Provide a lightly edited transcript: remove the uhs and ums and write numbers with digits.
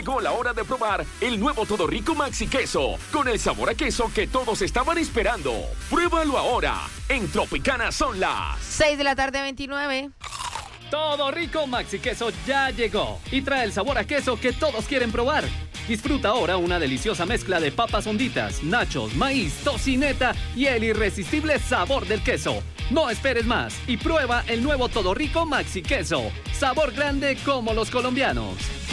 Llegó la hora de probar el nuevo Todo Rico Maxi Queso, con el sabor a queso que todos estaban esperando. Pruébalo ahora. En Tropicana son las 6:29 p.m. Todo Rico Maxi Queso ya llegó y trae el sabor a queso que todos quieren probar. Disfruta ahora una deliciosa mezcla de papas honditas, nachos, maíz, tocineta y el irresistible sabor del queso. No esperes más y prueba el nuevo Todo Rico Maxi Queso. Sabor grande como los colombianos.